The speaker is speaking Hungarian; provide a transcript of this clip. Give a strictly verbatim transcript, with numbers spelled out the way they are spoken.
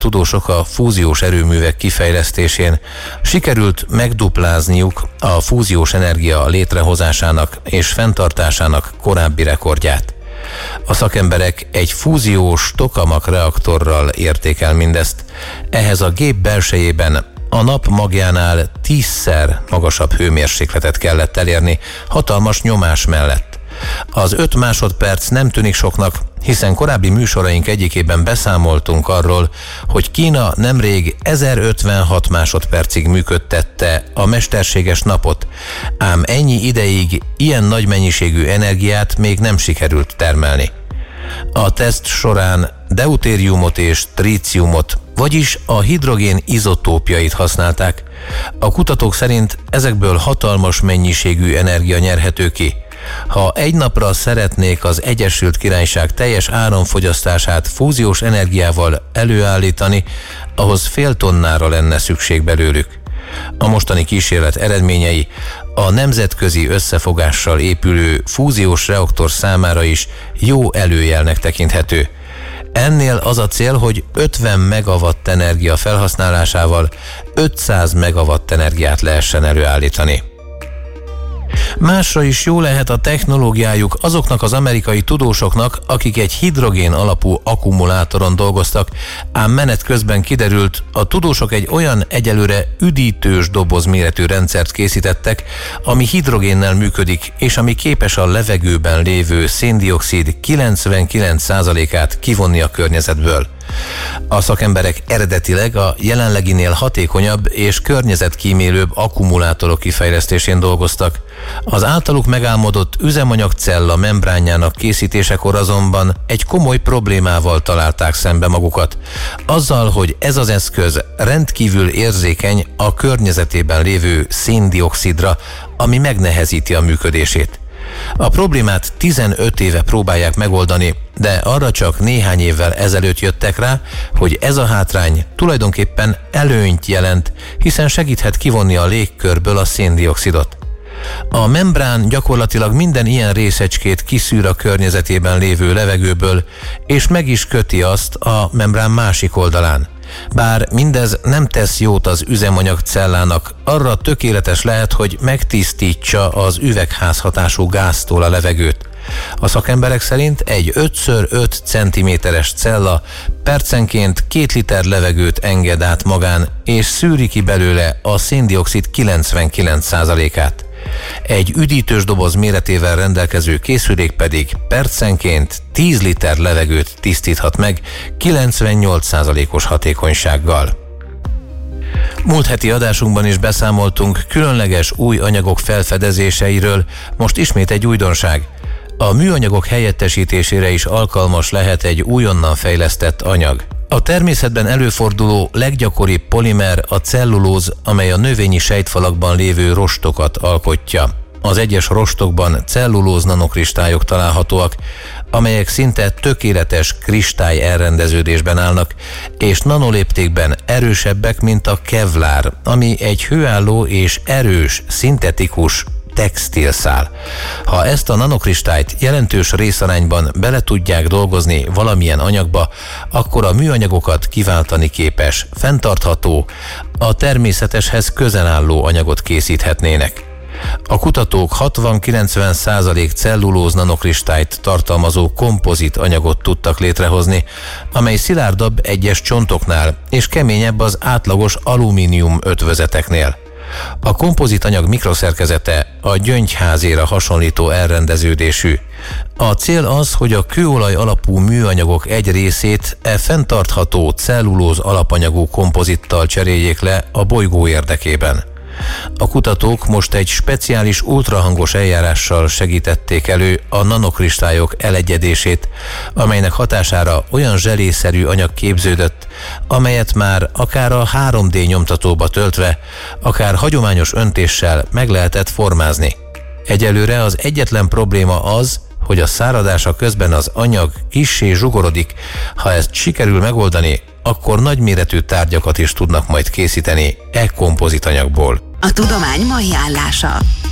tudósok a fúziós erőművek kifejlesztésén. Sikerült megduplázniuk a fúziós energia létrehozásának és fenntartásának korábbi rekordját. A szakemberek egy fúziós tokamak reaktorral érték el mindezt. Ehhez a gép belsejében a nap magjánál tízszer magasabb hőmérsékletet kellett elérni, hatalmas nyomás mellett. Az öt másodperc nem tűnik soknak, hiszen korábbi műsoraink egyikében beszámoltunk arról, hogy Kína nemrég ezerötvenhat másodpercig működtette a mesterséges napot, ám ennyi ideig ilyen nagy mennyiségű energiát még nem sikerült termelni. A teszt során deutériumot és tríciumot, vagyis a hidrogén izotópjait használták. A kutatók szerint ezekből hatalmas mennyiségű energia nyerhető ki. Ha egy napra szeretnék az Egyesült Királyság teljes áramfogyasztását fúziós energiával előállítani, ahhoz fél tonnára lenne szükség belőlük. A mostani kísérlet eredményei a nemzetközi összefogással épülő fúziós reaktor számára is jó előjelnek tekinthető. Ennél az a cél, hogy ötven megawatt energia felhasználásával ötszáz megawatt energiát lehessen előállítani. Másra is jó lehet a technológiájuk azoknak az amerikai tudósoknak, akik egy hidrogén alapú akkumulátoron dolgoztak, ám menet közben kiderült, a tudósok egy olyan egyelőre üdítős doboz méretű rendszert készítettek, ami hidrogénnel működik, és ami képes a levegőben lévő széndioxid kilencvenkilenc százalékát kivonni a környezetből. A szakemberek eredetileg a jelenleginél hatékonyabb és környezetkímélőbb akkumulátorok kifejlesztésén dolgoztak. Az általuk megálmodott üzemanyagcella membránjának készítésekor azonban egy komoly problémával találták szembe magukat. Azzal, hogy ez az eszköz rendkívül érzékeny a környezetében lévő széndioxidra, ami megnehezíti a működését. A problémát tizenöt éve próbálják megoldani, de arra csak néhány évvel ezelőtt jöttek rá, hogy ez a hátrány tulajdonképpen előnyt jelent, hiszen segíthet kivonni a légkörből a széndioxidot. A membrán gyakorlatilag minden ilyen részecskét kiszűr a környezetében lévő levegőből, és meg is köti azt a membrán másik oldalán. Bár mindez nem tesz jót az üzemanyagcellának, arra tökéletes lehet, hogy megtisztítsa az üvegházhatású gáztól a levegőt. A szakemberek szerint egy öt szor öt centiméteres cella percenként két liter levegőt enged át magán, és szűri ki belőle a széndioxid kilencvenkilenc százalékát. Egy üdítős doboz méretével rendelkező készülék pedig percenként tíz liter levegőt tisztíthat meg kilencvennyolc százalékos hatékonysággal. Múlt heti adásunkban is beszámoltunk különleges új anyagok felfedezéseiről, most ismét egy újdonság. A műanyagok helyettesítésére is alkalmas lehet egy újonnan fejlesztett anyag. A természetben előforduló leggyakoribb polimer a cellulóz, amely a növényi sejtfalakban lévő rostokat alkotja. Az egyes rostokban cellulóz nanokristályok találhatóak, amelyek szinte tökéletes kristály elrendeződésben állnak, és nanoléptékben erősebbek, mint a kevlár, ami egy hőálló és erős, szintetikus textilszál. Ha ezt a nanokristályt jelentős részarányban bele tudják dolgozni valamilyen anyagba, akkor a műanyagokat kiváltani képes, fenntartható, a természeteshez közel álló anyagot készíthetnének. A kutatók hatvan-kilencven százalék cellulóz nanokristályt tartalmazó kompozit anyagot tudtak létrehozni, amely szilárdabb egyes csontoknál és keményebb az átlagos alumínium ötvözeteknél. A kompozit anyag mikroszerkezete a gyöngyházéra hasonlító elrendeződésű. A cél az, hogy a kőolaj alapú műanyagok egy részét e fenntartható cellulóz alapanyagú kompozittal cseréljék le a bolygó érdekében. A kutatók most egy speciális ultrahangos eljárással segítették elő a nanokristályok elegyedését, amelynek hatására olyan zselészerű anyag képződött, amelyet már akár a három dé nyomtatóba töltve, akár hagyományos öntéssel meg lehetett formázni. Egyelőre az egyetlen probléma az, hogy a száradása közben az anyag kissé zsugorodik. Ha ezt sikerül megoldani, akkor nagyméretű tárgyakat is tudnak majd készíteni e kompozitanyagból. A tudomány mai állása.